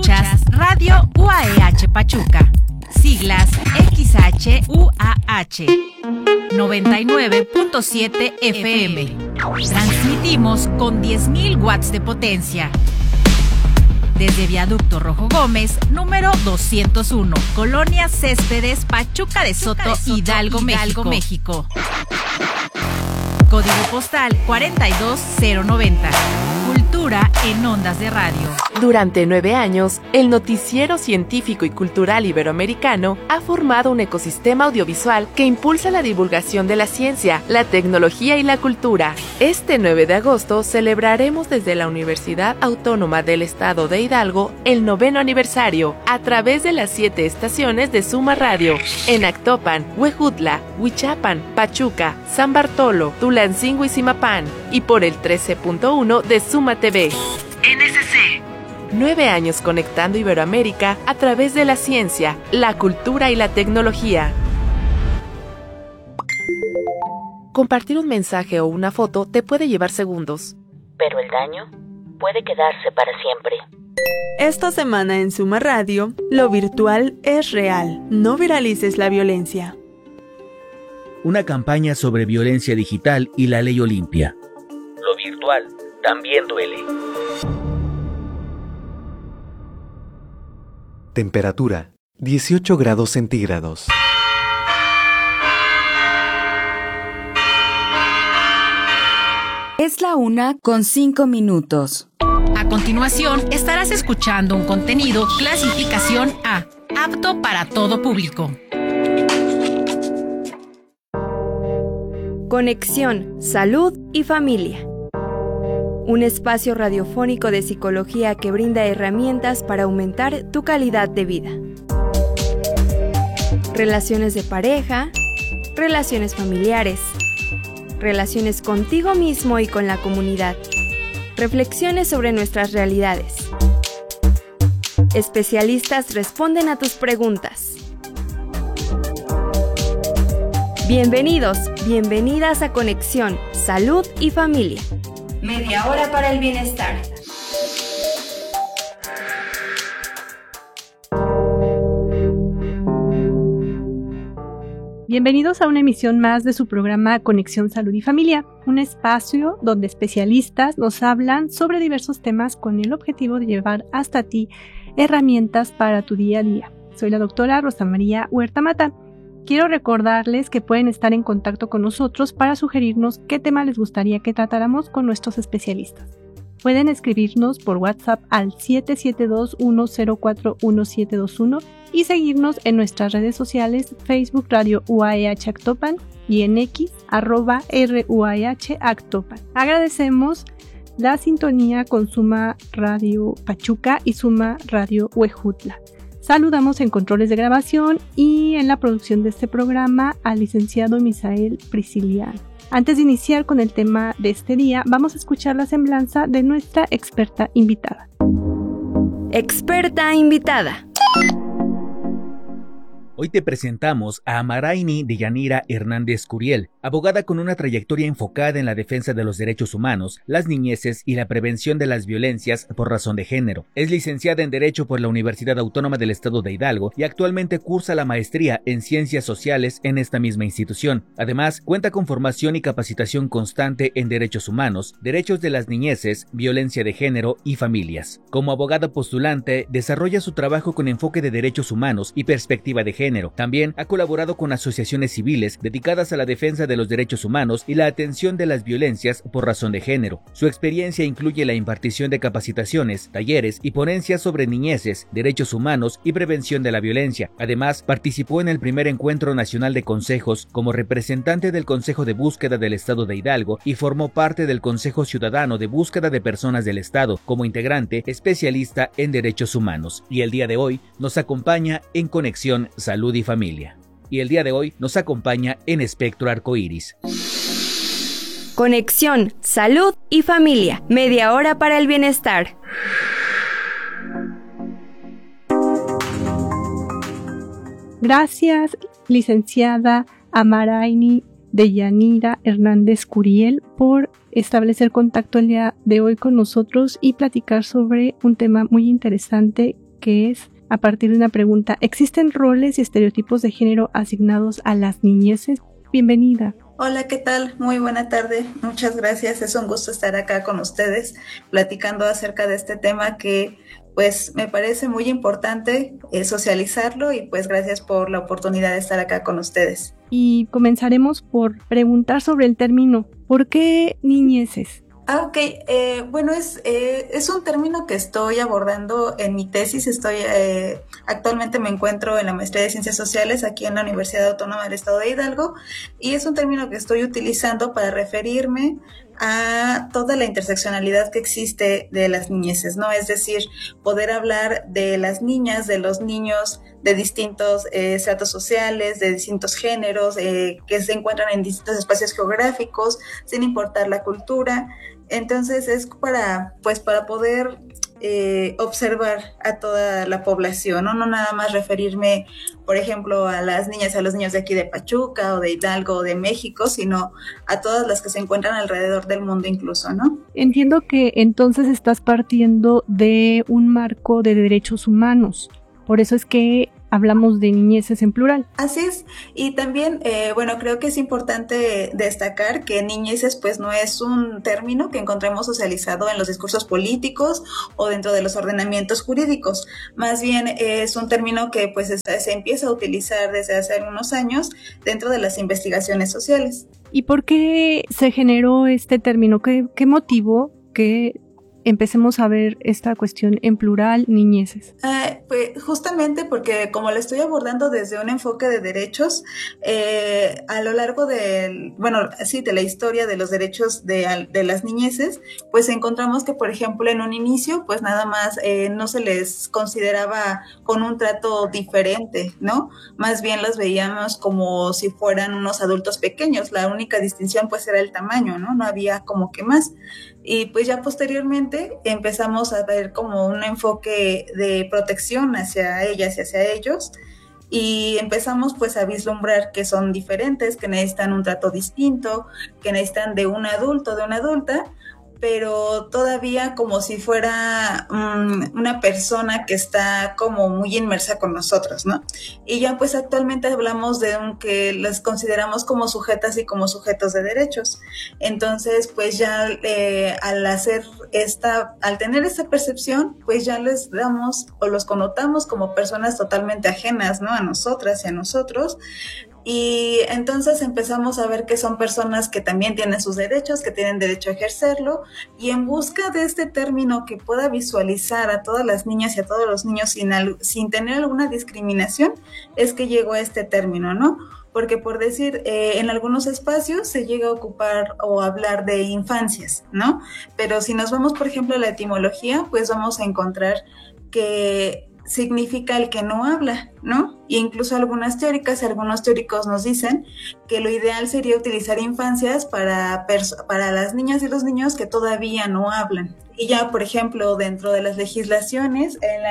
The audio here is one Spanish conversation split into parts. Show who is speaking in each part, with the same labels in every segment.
Speaker 1: Escuchas Radio UAEH Pachuca, siglas XHUAH, 99.7 FM. Transmitimos con 10.000 watts de potencia. Desde Viaducto Rojo Gómez, número 201, Colonia Céspedes, Pachuca de Soto, Hidalgo, México. Código postal 42090. Cultura en ondas de radio.
Speaker 2: Durante 9 años, el noticiero científico y cultural iberoamericano ha formado un ecosistema audiovisual que impulsa la divulgación de la ciencia, la tecnología y la cultura. Este 9 de agosto celebraremos desde la Universidad Autónoma del Estado de Hidalgo el 9º aniversario a través de las 7 estaciones de Suma Radio en Actopan, Huejutla, Huichapan, Pachuca, San Bartolo, Tulancingo y Zimapán, y por el 13.1 de Suma TV. NSC. 9 años conectando Iberoamérica a través de la ciencia, la cultura y la tecnología. Compartir un mensaje o una foto te puede llevar segundos,
Speaker 3: pero el daño puede quedarse para siempre.
Speaker 4: Esta semana en Suma Radio, lo virtual es real. No viralices la violencia.
Speaker 5: Una campaña sobre violencia digital y la ley Olimpia.
Speaker 6: Lo virtual también duele.
Speaker 7: Temperatura, 18 grados centígrados.
Speaker 8: Es la 1:05.
Speaker 1: A continuación, estarás escuchando un contenido clasificación A, apto para todo público.
Speaker 8: Conexión, salud y familia. Un espacio radiofónico de psicología que brinda herramientas para aumentar tu calidad de vida. Relaciones de pareja, relaciones familiares, relaciones contigo mismo y con la comunidad. Reflexiones sobre nuestras realidades. Especialistas responden a tus preguntas. Bienvenidos, bienvenidas a Conexión, Salud y Familia. Media hora para el bienestar.
Speaker 9: Bienvenidos a una emisión más de su programa Conexión Salud y Familia, un espacio donde especialistas nos hablan sobre diversos temas con el objetivo de llevar hasta ti herramientas para tu día a día. Soy la doctora Rosa María Huerta Mata. Quiero recordarles que pueden estar en contacto con nosotros para sugerirnos qué tema les gustaría que tratáramos con nuestros especialistas. Pueden escribirnos por WhatsApp al 772-104-1721 y seguirnos en nuestras redes sociales Facebook Radio UAEH Actopan y en X @RUAEH Actopan. Agradecemos la sintonía con Suma Radio Pachuca y Suma Radio Huejutla. Saludamos en controles de grabación y en la producción de este programa al licenciado Misael Prisciliano. Antes de iniciar con el tema de este día, vamos a escuchar la semblanza de nuestra experta invitada.
Speaker 8: Experta invitada.
Speaker 5: Hoy te presentamos a Amaraini Deyanira Hernández Curiel, abogada con una trayectoria enfocada en la defensa de los derechos humanos, las niñeces y la prevención de las violencias por razón de género. Es licenciada en Derecho por la Universidad Autónoma del Estado de Hidalgo y actualmente cursa la maestría en Ciencias Sociales en esta misma institución. Además, cuenta con formación y capacitación constante en derechos humanos, derechos de las niñeces, violencia de género y familias. Como abogada postulante, desarrolla su trabajo con enfoque de derechos humanos y perspectiva de género. También ha colaborado con asociaciones civiles dedicadas a la defensa de los derechos humanos y la atención de las violencias por razón de género. Su experiencia incluye la impartición de capacitaciones, talleres y ponencias sobre niñeces, derechos humanos y prevención de la violencia. Además, participó en el primer encuentro nacional de consejos como representante del Consejo de Búsqueda del Estado de Hidalgo y formó parte del Consejo Ciudadano de Búsqueda de Personas del Estado como integrante especialista en derechos humanos. Y el día de hoy nos acompaña en Conexión Salud y Familia. Y el día de hoy nos acompaña en Espectro Arcoíris.
Speaker 8: Conexión, salud y familia. Media hora para el bienestar.
Speaker 9: Gracias, licenciada Amaraini Deyanira Hernández Curiel, por establecer contacto el día de hoy con nosotros y platicar sobre un tema muy interesante que es a partir de una pregunta. ¿Existen roles y estereotipos de género asignados a las niñeces? Bienvenida.
Speaker 10: Hola, ¿qué tal? Muy buena tarde. Muchas gracias. Es un gusto estar acá con ustedes platicando acerca de este tema que pues me parece muy importante socializarlo y pues gracias por la oportunidad de estar acá con ustedes.
Speaker 9: Y comenzaremos por preguntar sobre el término. ¿Por qué niñeces?
Speaker 10: Ok, bueno, es un término que estoy abordando en mi tesis. Actualmente me encuentro en la maestría de Ciencias Sociales aquí en la Universidad Autónoma del Estado de Hidalgo y es un término que estoy utilizando para referirme a toda la interseccionalidad que existe de las niñeces, ¿no? Es decir, poder hablar de las niñas, de los niños, de distintos estratos sociales, de distintos géneros, que se encuentran en distintos espacios geográficos, sin importar la cultura. Entonces es para poder observar a toda la población, ¿no? No nada más referirme, por ejemplo, a las niñas, a los niños de aquí de Pachuca o de Hidalgo o de México, sino a todas las que se encuentran alrededor del mundo incluso, ¿no?
Speaker 9: Entiendo que entonces estás partiendo de un marco de derechos humanos, por eso es que hablamos de niñeces en plural.
Speaker 10: Así es, y también, creo que es importante destacar que niñeces pues no es un término que encontremos socializado en los discursos políticos o dentro de los ordenamientos jurídicos, más bien es un término que pues se empieza a utilizar desde hace algunos años dentro de las investigaciones sociales.
Speaker 9: ¿Y por qué se generó este término? ¿Qué motivó que empecemos a ver esta cuestión en plural, niñeces?
Speaker 10: Pues justamente porque como lo estoy abordando desde un enfoque de derechos, a lo largo de la historia de los derechos de las niñeces, pues encontramos que, por ejemplo, en un inicio, pues nada más no se les consideraba con un trato diferente, ¿no? Más bien los veíamos como si fueran unos adultos pequeños. La única distinción pues era el tamaño, ¿no? No había como que más. Y pues ya posteriormente empezamos a ver como un enfoque de protección hacia ellas y hacia ellos y empezamos pues a vislumbrar que son diferentes, que necesitan un trato distinto, que necesitan de un adulto, de una adulta, pero todavía como si fuera una persona que está como muy inmersa con nosotros, ¿no? Y ya pues actualmente hablamos de que las consideramos como sujetas y como sujetos de derechos. Entonces pues ya al tener esta percepción, pues ya les damos o los connotamos como personas totalmente ajenas, ¿no? A nosotras y a nosotros. Y entonces empezamos a ver que son personas que también tienen sus derechos, que tienen derecho a ejercerlo, y en busca de este término que pueda visualizar a todas las niñas y a todos los niños sin tener alguna discriminación, es que llegó a este término, ¿no? Porque por decir, en algunos espacios se llega a ocupar o hablar de infancias, ¿no? Pero si nos vamos, por ejemplo, a la etimología, pues vamos a encontrar que significa el que no habla, ¿no? E incluso algunos teóricos nos dicen que lo ideal sería utilizar infancias para las niñas y los niños que todavía no hablan. Y ya, por ejemplo, dentro de las legislaciones, en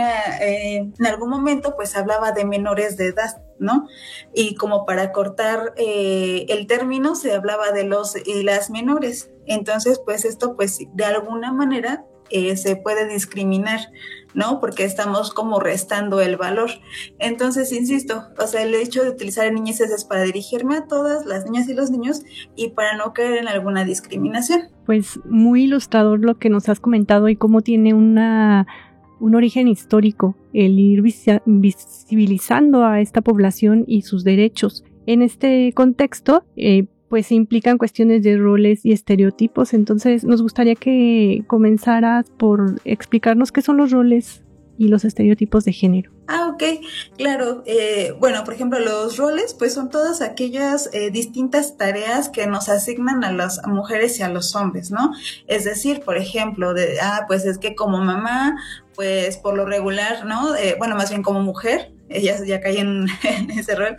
Speaker 10: algún momento, pues hablaba de menores de edad, ¿no? Y como para cortar el término, se hablaba de los y las menores. Entonces, pues esto, pues de alguna manera se puede discriminar, ¿no? Porque estamos como restando el valor. Entonces, insisto, o sea, el hecho de utilizar niñeces es para dirigirme a todas las niñas y los niños y para no caer en alguna discriminación.
Speaker 9: Pues muy ilustrador lo que nos has comentado y cómo tiene un origen histórico el ir visibilizando a esta población y sus derechos. En este contexto, pues implican cuestiones de roles y estereotipos. Entonces nos gustaría que comenzaras por explicarnos qué son los roles y los estereotipos de género.
Speaker 10: Ok, claro. Por ejemplo, los roles pues son todas aquellas distintas tareas que nos asignan a las mujeres y a los hombres, ¿no? Es decir, por ejemplo, pues es que como mamá, pues por lo regular, ¿no? Más bien como mujer, ellas ya caen en ese rol,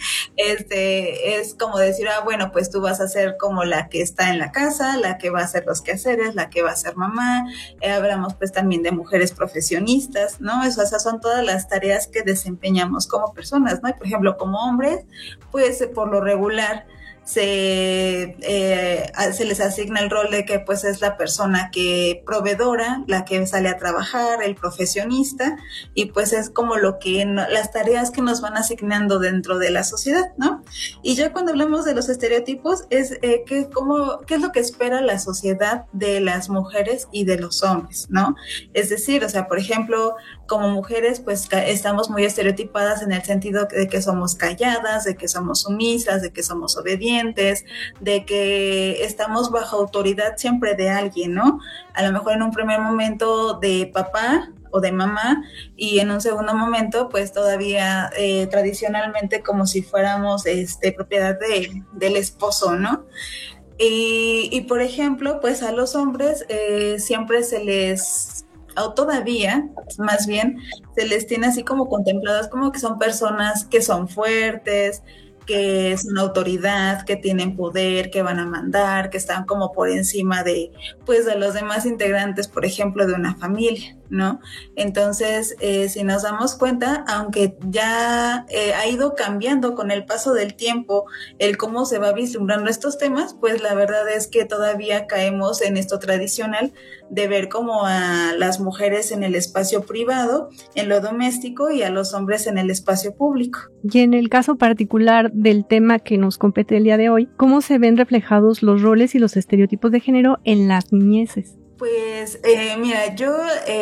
Speaker 10: es como decir, pues tú vas a ser como la que está en la casa, la que va a hacer los quehaceres, la que va a ser mamá. Hablamos pues también de mujeres profesionistas, ¿no? Esas son todas las tareas que desempeñamos como personas, ¿no? Y por ejemplo, como hombres, pues por lo regular se les asigna el rol de que pues es la persona que proveedora, la que sale a trabajar, el profesionista, y pues es como las tareas que nos van asignando dentro de la sociedad, ¿no? Y ya cuando hablamos de los estereotipos es qué es lo que espera la sociedad de las mujeres y de los hombres, ¿no? Es decir, o sea, por ejemplo, como mujeres pues estamos muy estereotipadas en el sentido de que somos calladas, de que somos sumisas, de que somos obedientes, de que estamos bajo autoridad siempre de alguien, ¿no? A lo mejor en un primer momento de papá o de mamá, y en un segundo momento pues todavía tradicionalmente como si fuéramos propiedad del esposo, ¿no? Y por ejemplo, pues a los hombres siempre se les, o todavía más bien, se les tiene así como contempladas como que son personas que son fuertes, que son autoridad, que tienen poder, que van a mandar, que están como por encima de los demás integrantes, por ejemplo, de una familia, ¿no? Entonces, si nos damos cuenta, aunque ya ha ido cambiando con el paso del tiempo el cómo se va vislumbrando estos temas, pues la verdad es que todavía caemos en esto tradicional de ver como a las mujeres en el espacio privado, en lo doméstico, y a los hombres en el espacio público.
Speaker 9: Y en el caso particular del tema que nos compete el día de hoy, ¿cómo se ven reflejados los roles y los estereotipos de género en las niñeces?
Speaker 10: Pues mira, yo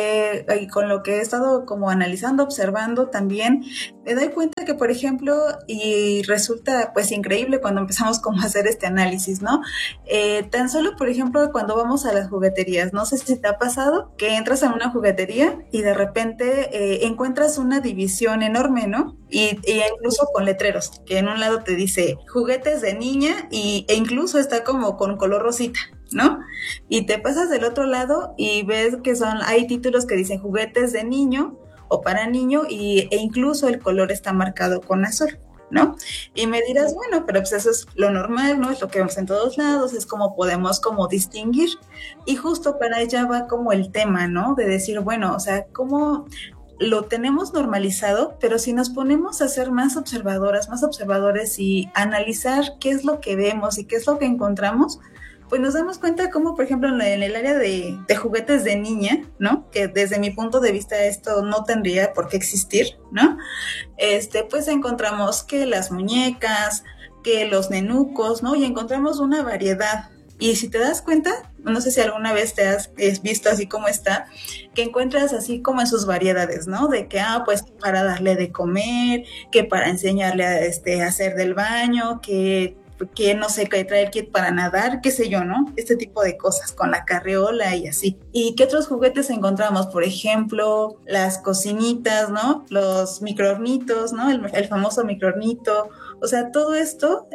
Speaker 10: con lo que he estado como analizando, observando también, me doy cuenta que, por ejemplo, y resulta pues increíble cuando empezamos como a hacer este análisis, ¿no? Tan solo, por ejemplo, cuando vamos a las jugueterías, no sé si te ha pasado que entras a una juguetería y de repente encuentras una división enorme, ¿no? Y incluso con letreros, que en un lado te dice juguetes de niña e incluso está como con color rosita, ¿no? Y te pasas del otro lado y ves que hay títulos que dicen juguetes de niño o para niño e incluso el color está marcado con azul, ¿no? Y me dirás, bueno, pero pues eso es lo normal, ¿no? Es lo que vemos en todos lados, es como podemos como distinguir. Y justo para allá va como el tema, ¿no? De decir, bueno, o sea, ¿cómo lo tenemos normalizado? Pero si nos ponemos a ser más observadoras, más observadores y analizar qué es lo que vemos y qué es lo que encontramos, pues nos damos cuenta como, por ejemplo, en el área de juguetes de niña, ¿no? Que desde mi punto de vista esto no tendría por qué existir, ¿no? Pues encontramos que las muñecas, que los nenucos, ¿no? Y encontramos una variedad. Y si te das cuenta, no sé si alguna vez te has visto así como está, que encuentras así como en sus variedades, ¿no? De que, pues para darle de comer, que para enseñarle a hacer del baño, que no sé, que traer kit para nadar, qué sé yo, ¿no? Este tipo de cosas, con la carriola y así. ¿Y qué otros juguetes encontramos? Por ejemplo, las cocinitas, ¿no? Los microhornitos, ¿no? El famoso microhornito. O sea, todo esto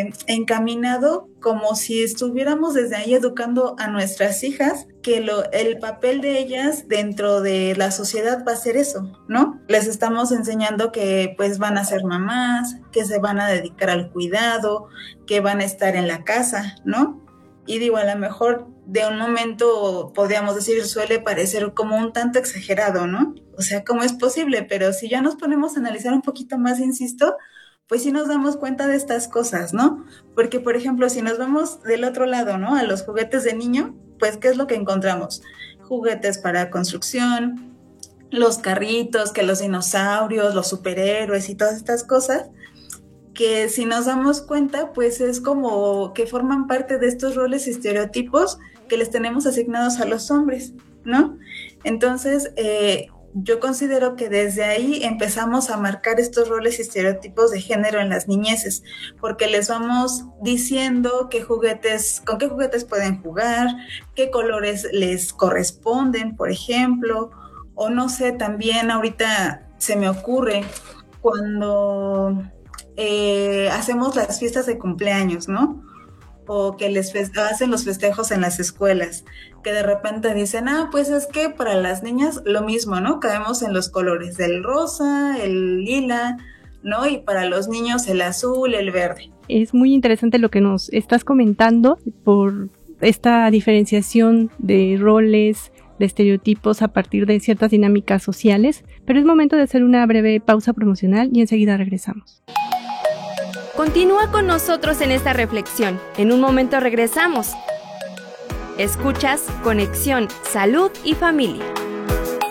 Speaker 10: encaminado como si estuviéramos desde ahí educando a nuestras hijas, que el papel de ellas dentro de la sociedad va a ser eso, ¿no? Les estamos enseñando que pues van a ser mamás, que se van a dedicar al cuidado, que van a estar en la casa, ¿no? Y digo, a lo mejor de un momento podríamos decir suele parecer como un tanto exagerado, ¿no? O sea, ¿cómo es posible? Pero si ya nos ponemos a analizar un poquito más, insisto, pues sí nos damos cuenta de estas cosas, ¿no? Porque, por ejemplo, si nos vamos del otro lado, ¿no? A los juguetes de niño, pues, ¿qué es lo que encontramos? Juguetes para construcción, los carritos, que los dinosaurios, los superhéroes y todas estas cosas, que si nos damos cuenta, pues es como que forman parte de estos roles y estereotipos que les tenemos asignados a los hombres, ¿no? Entonces, yo considero que desde ahí empezamos a marcar estos roles y estereotipos de género en las niñeces, porque les vamos diciendo con qué juguetes pueden jugar, qué colores les corresponden, por ejemplo, o no sé, también ahorita se me ocurre cuando hacemos las fiestas de cumpleaños, ¿no? O que hacen los festejos en las escuelas, que de repente dicen, pues es que para las niñas lo mismo, ¿no? Caemos en los colores del rosa, el lila, ¿no? Y para los niños el azul, el verde.
Speaker 9: Es muy interesante lo que nos estás comentando por esta diferenciación de roles, de estereotipos a partir de ciertas dinámicas sociales, pero es momento de hacer una breve pausa promocional y enseguida regresamos.
Speaker 8: Continúa con nosotros en esta reflexión. En un momento regresamos. Escuchas Conexión, Salud y Familia.